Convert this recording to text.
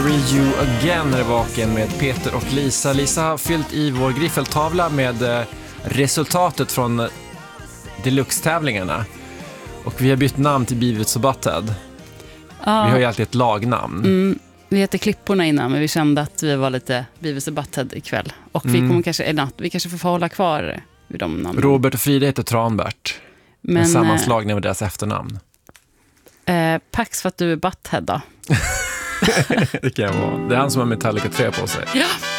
You Again är vaken med Peter och Lisa. Lisa har fyllt i vår griffeltavla med resultatet från deluxe-tävlingarna. Och vi har bytt namn till Beavis och Butthead. Ja. Vi har ju alltid ett lagnamn. Vi heter Klipporna innan, men vi kände att vi var lite Beavis och Butthead ikväll. Och vi kommer kanske får hålla kvar vid de namnen. Robert och Frida heter Tranbert. En sammanslagning med deras efternamn. Pax för att du är Butthead då. Det kan jag vara. Det är han som har Metallica 3 på sig. Ja.